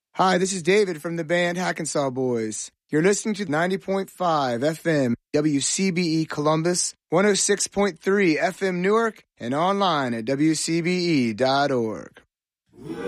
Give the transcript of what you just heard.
Hi, this is David from the band Hackensaw Boys. You're listening to 90.5 FM WCBE Columbus, 106.3 FM Newark, and online at WCBE.org.